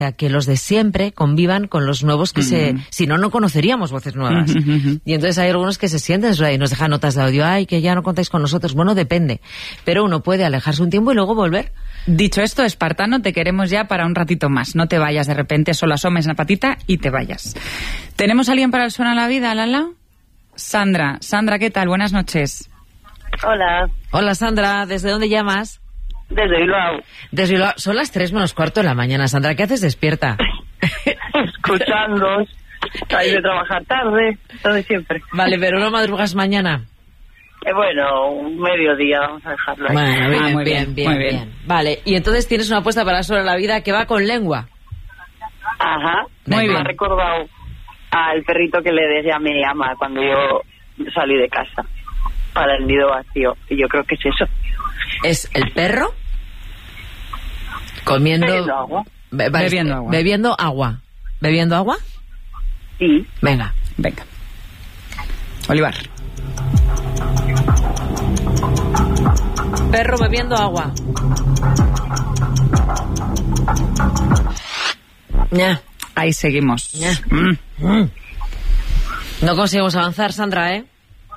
que los de siempre convivan con los nuevos que si no, no conoceríamos voces nuevas. Y entonces hay algunos que se sienten y nos dejan notas de audio, ay, que ya no contáis con nosotros. Bueno, depende. Pero uno puede alejarse un tiempo y luego volver. Dicho esto, espartano, te queremos ya para un ratito más. No te vayas de repente, solo asomes la patita y te vayas. ¿Tenemos a alguien para el Suena la Vida, Lala? Sandra. Sandra, ¿qué tal? Buenas noches. Hola. Hola, Sandra. ¿Desde dónde llamas? Desde Bilbao. Desde Bilbao. Son las 3:15 de la mañana, Sandra. ¿Qué haces despierta? Escuchándoos. Hay de trabajar tarde, lo de siempre. Vale, pero no madrugas mañana. Bueno, un mediodía, vamos a dejarlo ahí. Bueno, bien. Vale, y entonces tienes una apuesta para Sobre la Vida que va con lengua. Ajá. Muy bien. Me ha recordado al perrito que le decía a mi ama cuando yo salí de casa para el nido vacío. Y yo creo que es eso. ¿Es el perro? Comiendo... Bebiendo agua. Bebiendo agua. Bebiendo agua. ¿Bebiendo agua? Sí. Venga. Olivar. Perro bebiendo agua. Ya. Ahí seguimos. Ya. No conseguimos avanzar, Sandra, ¿eh?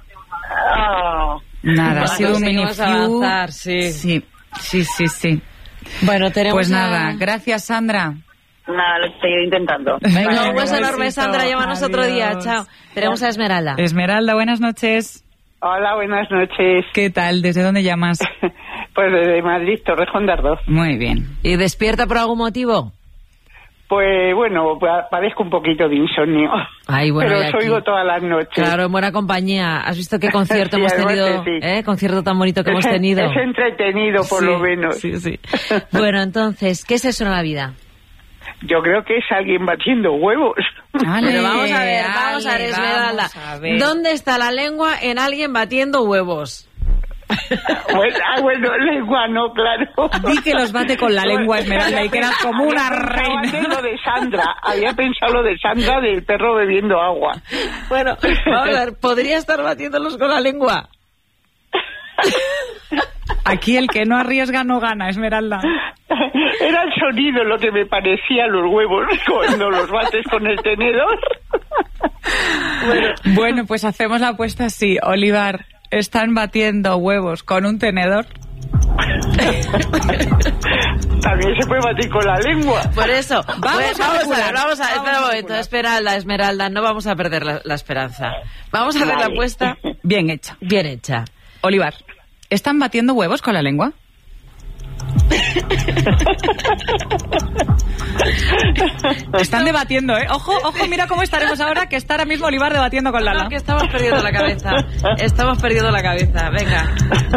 Nada, ha sido un mini avanzar, sí. Sí. Bueno, tenemos... Pues nada, gracias, Sandra. Nada, lo estoy intentando. Venga, un beso enorme, Sandra. Llámanos otro día. Chao. Tenemos a Esmeralda. Esmeralda, buenas noches. Hola, buenas noches. ¿Qué tal? ¿Desde dónde llamas? Pues desde Madrid, Torrejón de Ardoz. Muy bien. ¿Y despierta por algún motivo? Pues bueno, padezco un poquito de insomnio. Ay, bueno, pero os oigo todas las noches. Claro, en buena compañía. ¿Has visto qué concierto Sí, hemos tenido? sí. Concierto tan bonito que hemos tenido. Es entretenido, por lo menos. Sí. Bueno, entonces, ¿qué es eso en la vida? Yo creo que es alguien batiendo huevos. Pero vamos a ver, Esmeralda. ¿Dónde está la lengua en alguien batiendo huevos? Bueno, lengua no, claro. Di que los bate con la lengua, Esmeralda, y que era como una reina. Lo de Sandra, había pensado lo de Sandra del perro bebiendo agua. Bueno, vamos a ver, ¿podría estar batiéndolos con la lengua? Aquí el que no arriesga no gana, Esmeralda. Era el sonido lo que me parecía los huevos cuando los bates con el tenedor. Bueno, pues hacemos la apuesta así. Olivar, ¿están batiendo huevos con un tenedor? También se puede batir con la lengua. Por eso, vamos a ver, espera un momento, Esmeralda, no vamos a perder la esperanza. Vamos a hacer la apuesta bien hecha. Olivar, ¿están batiendo huevos con la lengua? Están debatiendo, ¿eh? Ojo, mira cómo estaremos ahora, que está ahora mismo Olivar debatiendo con Lala. No, que estamos perdiendo la cabeza. Venga.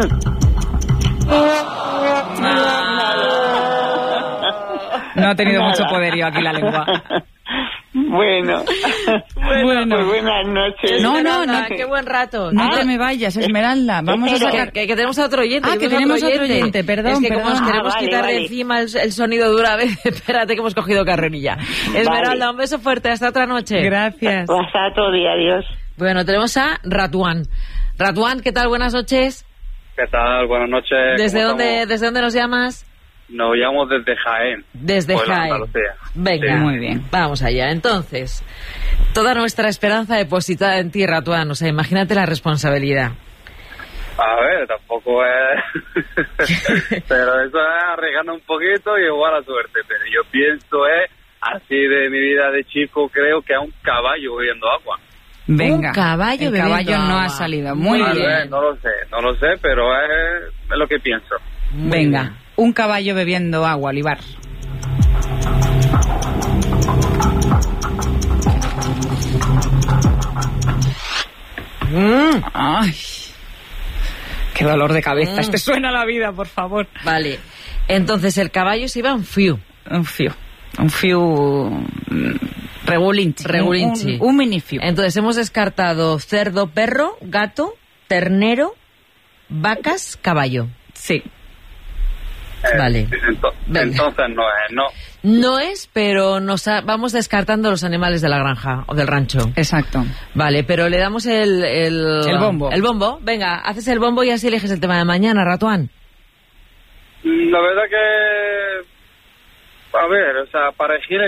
No ha tenido mucho poderío aquí la lengua. Bueno, pues buenas noches. No, qué buen rato. No te me vayas, Esmeralda. Vamos a sacar... Que tenemos a otro oyente. Que tenemos otro oyente, perdón. Es que como nos queremos quitar de encima el sonido de una vez, espérate que hemos cogido carrerilla. Esmeralda, un beso fuerte, hasta otra noche. Gracias. Hasta otro día, adiós. Bueno, tenemos a Ratuán. Ratuán, ¿qué tal? Buenas noches. ¿Qué tal? Buenas noches. ¿Desde dónde nos llamas? Nos llamamos desde Jaén. Desde Jaén. Andalucía. Venga, sí. Muy bien. Vamos allá. Entonces, toda nuestra esperanza depositada en ti, Ratuán. O sea, imagínate la responsabilidad. A ver, tampoco es... pero eso es arriesgando un poquito y igual a suerte. Pero yo pienso así de mi vida de chico, creo que a un caballo bebiendo agua. Venga. Un caballo el caballo bebiendo no agua. Ha salido. Muy bien. No lo sé, pero es lo que pienso. Venga, un caballo bebiendo agua, Olivar. Ay, qué dolor de cabeza. Este suena a la vida, por favor. Vale. Entonces el caballo se iba un fiu. Un fiu regulinchi. Un mini fiu. Entonces hemos descartado cerdo, perro, gato, ternero, vacas, caballo. Sí. Vale. Entonces no es, ¿no? No es, pero vamos descartando los animales de la granja o del rancho. Exacto. Vale, pero le damos el bombo. El bombo. Venga, haces el bombo y así eliges el tema de mañana, Ratuán. La verdad que a ver, o sea, para elegir